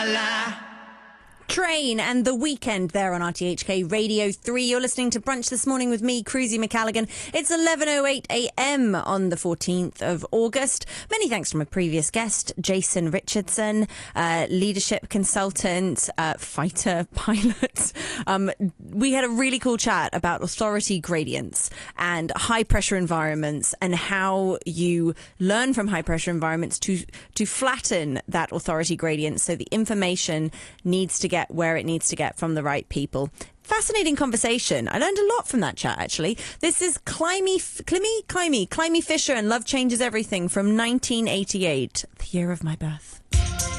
Train and The Weekend there on RTHK Radio 3. You're listening to Brunch This Morning with me, Cruzy McCalligan. It's 11:08 a.m. on the 14th of August. Many thanks to my previous guest, Jason Richardson, leadership consultant, fighter pilot. We had a really cool chat about authority gradients and high-pressure environments and how you learn from high-pressure environments to flatten that authority gradient so the information needs to get where it needs to get from the right people. Fascinating conversation. I learned a lot from that chat, actually. This is Climie Fisher and Love Changes Everything from 1988, the year of my birth.